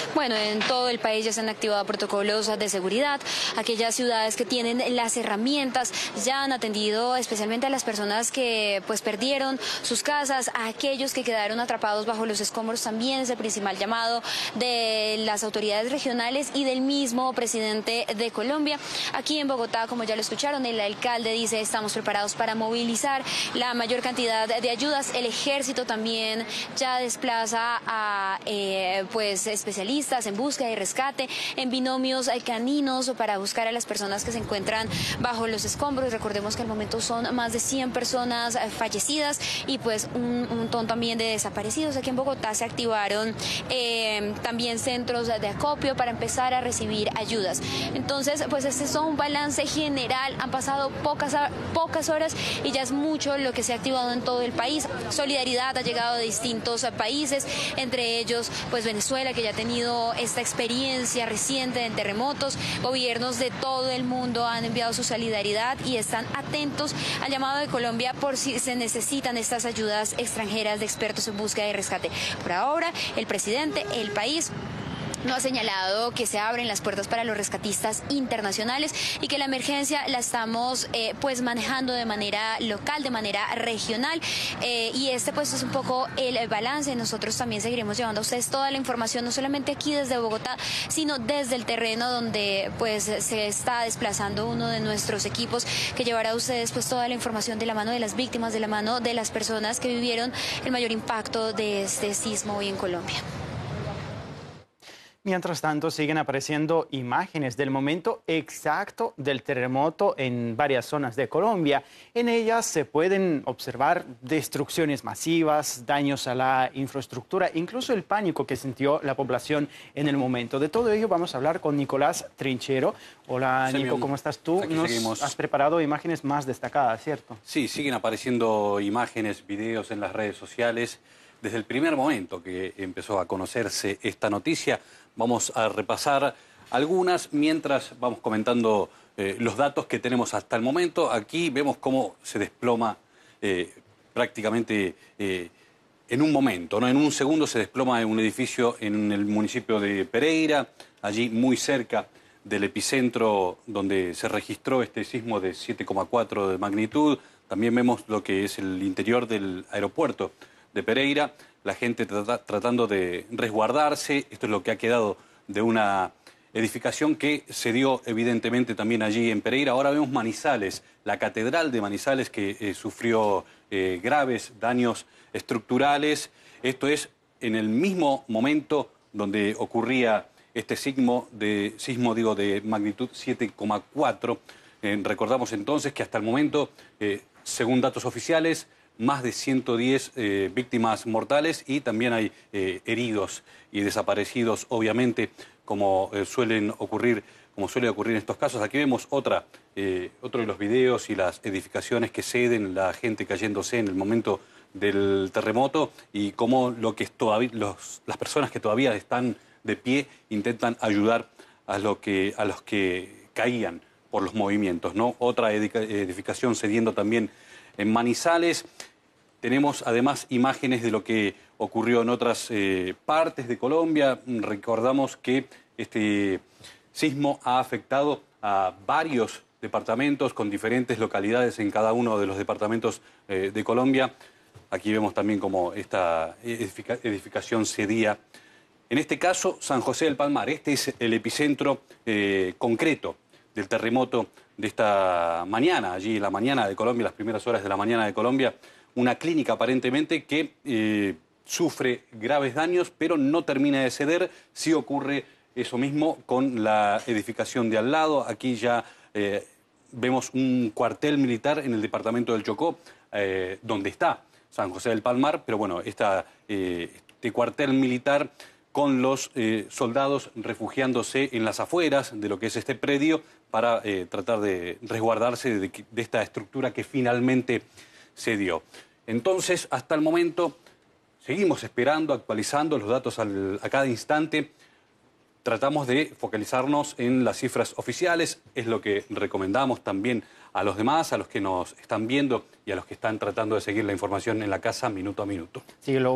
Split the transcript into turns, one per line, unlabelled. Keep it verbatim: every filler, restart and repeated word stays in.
Bueno, en todo el país ya se han activado protocolos de seguridad. Aquellas ciudades que tienen las herramientas ya han atendido especialmente a las personas que pues perdieron sus casas, a aquellos que quedaron atrapados bajo los escombros. También es el principal llamado de las autoridades regionales y del mismo presidente de Colombia. Aquí en Bogotá, como ya lo escucharon, el alcalde dice: estamos preparados para movilizar la mayor cantidad de ayudas. El ejército también ya desplaza a eh, pues especialistas en búsqueda y rescate, en binomios caninos para buscar a las personas que se encuentran bajo los escombros. Recordemos que al momento son más de cien personas fallecidas y pues un montón también de desaparecidos. Aquí en Bogotá se activaron eh, también centros de acopio para empezar a recibir ayudas. Entonces, pues este es un balance general. Han pasado pocas, pocas horas y ya es mucho lo que se ha activado en todo el país. Solidaridad ha llegado de distintos países, entre ellos pues Venezuela, que ya ha tenido esta experiencia reciente en terremotos. Gobiernos de todo el mundo han enviado su solidaridad y están atentos al llamado de Colombia por si se necesitan estas ayudas extranjeras de expertos en búsqueda y rescate. Por ahora, el presidente, el país, no ha señalado que se abren las puertas para los rescatistas internacionales y que la emergencia la estamos eh, pues manejando de manera local, de manera regional, eh, y este pues es un poco el balance. Nosotros también seguiremos llevando a ustedes toda la información, no solamente aquí desde Bogotá, sino desde el terreno donde pues se está desplazando uno de nuestros equipos que llevará a ustedes pues toda la información de la mano de las víctimas, de la mano de las personas que vivieron el mayor impacto de este sismo hoy en Colombia.
Mientras tanto, siguen apareciendo imágenes del momento exacto del terremoto en varias zonas de Colombia. En ellas se pueden observar destrucciones masivas, daños a la infraestructura, incluso el pánico que sintió la población en el momento. De todo ello vamos a hablar con Nicolás Trinchero. Hola,
Sí,
Nico, ¿cómo estás tú?
Aquí
Nos
seguimos.
has preparado imágenes más destacadas, ¿cierto?
Sí, siguen apareciendo imágenes, videos en las redes sociales. Desde el primer momento que empezó a conocerse esta noticia, vamos a repasar algunas mientras vamos comentando eh, los datos que tenemos hasta el momento. Aquí vemos cómo se desploma eh, prácticamente eh, en un momento, ¿no? En un segundo se desploma un edificio en el municipio de Pereira, allí muy cerca del epicentro donde se registró este sismo de siete coma cuatro de magnitud. También vemos lo que es el interior del aeropuerto de Pereira, la gente trata, tratando de resguardarse. Esto es lo que ha quedado de una edificación que se dio evidentemente también allí en Pereira. Ahora vemos Manizales, la catedral de Manizales que eh, sufrió eh, graves daños estructurales. Esto es en el mismo momento donde ocurría este sismo de, sismo, digo, de magnitud siete coma cuatro. Eh, recordamos entonces que hasta el momento, eh, según datos oficiales, más de ciento diez eh, víctimas mortales y también hay eh, heridos y desaparecidos, obviamente, como eh, suelen ocurrir, como suele ocurrir en estos casos. Aquí vemos otra, eh, otro de los videos y las edificaciones que ceden, la gente cayéndose en el momento del terremoto y cómo lo que es todavía, los, las personas que todavía están de pie intentan ayudar a, lo que, a los que caían por los movimientos, ¿no? Otra edificación cediendo también en Manizales. Tenemos además imágenes de lo que ocurrió en otras eh, partes de Colombia. Recordamos que este sismo ha afectado a varios departamentos con diferentes localidades en cada uno de los departamentos eh, de Colombia. Aquí vemos también cómo esta edifica edificación cedía. En este caso, San José del Palmar. Este es el epicentro eh, concreto del terremoto de esta mañana, allí en la mañana de Colombia, las primeras horas de la mañana de Colombia. Una clínica aparentemente que eh, sufre graves daños, pero no termina de ceder. Sí ocurre eso mismo con la edificación de al lado. Aquí ya eh, vemos un cuartel militar en el departamento del Chocó, eh, donde está San José del Palmar, pero bueno, esta, eh, este cuartel militar con los eh, soldados refugiándose en las afueras de lo que es este predio para eh, tratar de resguardarse de, de esta estructura que finalmente se dio. Entonces, hasta el momento, seguimos esperando, actualizando los datos al, a cada instante. Tratamos de focalizarnos en las cifras oficiales, es lo que recomendamos también a los demás, a los que nos están viendo y a los que están tratando de seguir la información en la casa minuto a minuto.
Sí, lo